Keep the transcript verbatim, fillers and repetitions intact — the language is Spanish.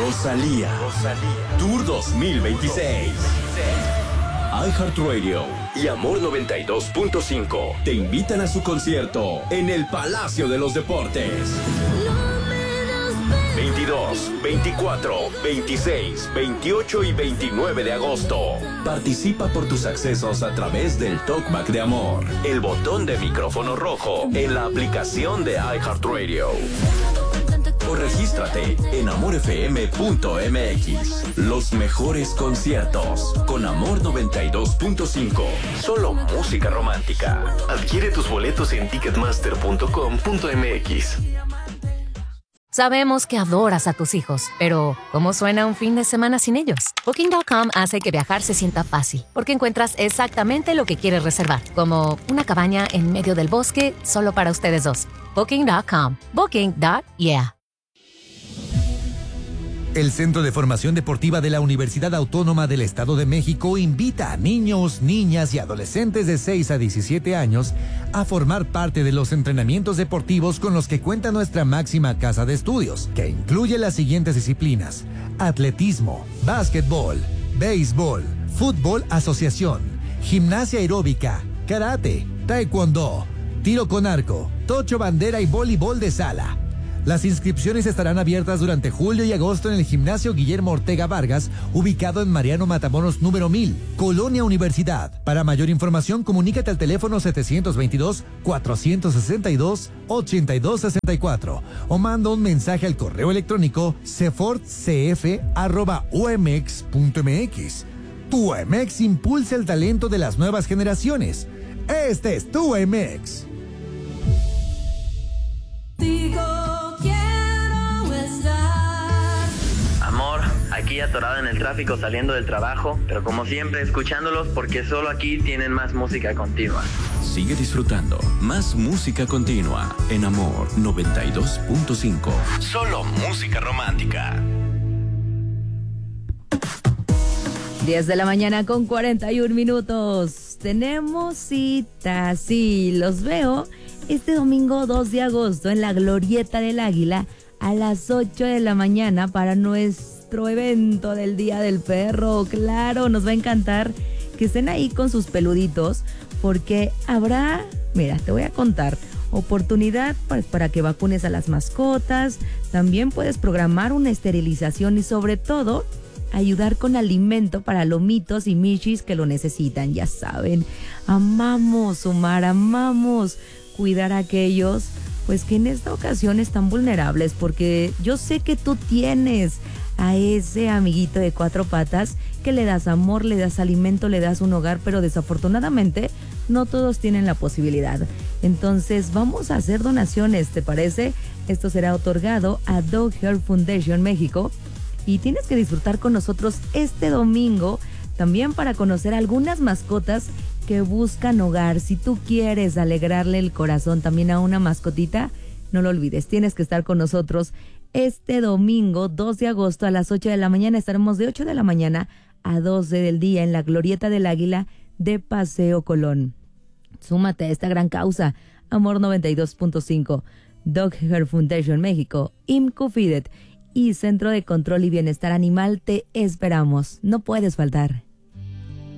Rosalía. Rosalía. Tour dos mil veintiséis. iHeartRadio y Amor noventa y dos punto cinco te invitan a su concierto en el Palacio de los Deportes. veintidós, veinticuatro, veintiséis, veintiocho y veintinueve de agosto. Participa por tus accesos a través del Talkback de Amor, el botón de micrófono rojo en la aplicación de iHeartRadio. O regístrate en amor f m punto m x. Los mejores conciertos con Amor noventa y dos punto cinco. Solo música romántica. Adquiere tus boletos en ticketmaster punto com punto m x. Sabemos que adoras a tus hijos, pero ¿cómo suena un fin de semana sin ellos? Booking punto com hace que viajar se sienta fácil, porque encuentras exactamente lo que quieres reservar, como una cabaña en medio del bosque solo para ustedes dos. Booking punto com. Booking punto yeah. El Centro de Formación Deportiva de la Universidad Autónoma del Estado de México invita a niños, niñas y adolescentes de seis a diecisiete años a formar parte de los entrenamientos deportivos con los que cuenta nuestra máxima casa de estudios, que incluye las siguientes disciplinas: atletismo, básquetbol, béisbol, fútbol asociación, gimnasia aeróbica, karate, taekwondo, tiro con arco, tocho bandera y voleibol de sala. Las inscripciones estarán abiertas durante julio y agosto en el Gimnasio Guillermo Ortega Vargas, ubicado en Mariano Matamoros número mil, Colonia Universidad. Para mayor información, comunícate al teléfono setecientos veintidós, cuatrocientos sesenta y dos, ochenta y dos sesenta y cuatro o manda un mensaje al correo electrónico cefortcf arroba u m x punto m x. Tu U M X impulsa el talento de las nuevas generaciones. Este es tu U M X. Amor, aquí atorado en el tráfico saliendo del trabajo, pero como siempre escuchándolos porque solo aquí tienen más música continua. Sigue disfrutando más música continua en Amor noventa y dos punto cinco. Solo música romántica. diez de la mañana con cuarenta y un minutos. Tenemos citas, sí, los veo este domingo dos de agosto en la Glorieta del Águila a las ocho de la mañana para nuestro evento del Día del Perro. Claro, nos va a encantar que estén ahí con sus peluditos, porque habrá, mira, te voy a contar, oportunidad para, para que vacunes a las mascotas. También puedes programar una esterilización y sobre todo ayudar con alimento para lomitos y michis que lo necesitan. Ya saben, amamos sumar, amamos cuidar a aquellos pues que en esta ocasión están vulnerables, porque yo sé que tú tienes a ese amiguito de cuatro patas que le das amor, le das alimento, le das un hogar, pero desafortunadamente no todos tienen la posibilidad. Entonces vamos a hacer donaciones, ¿te parece? Esto será otorgado a Dog Health Foundation México y tienes que disfrutar con nosotros este domingo también para conocer algunas mascotas que buscan hogar. Si tú quieres alegrarle el corazón también a una mascotita, no lo olvides, tienes que estar con nosotros este domingo dos de agosto a las ocho de la mañana. Estaremos de ocho de la mañana a doce del día en la Glorieta del Águila de Paseo Colón. Súmate a esta gran causa. Amor noventa y dos punto cinco, Dog Health Foundation México, IMCUFIDET y Centro de Control y Bienestar Animal, te esperamos. No puedes faltar.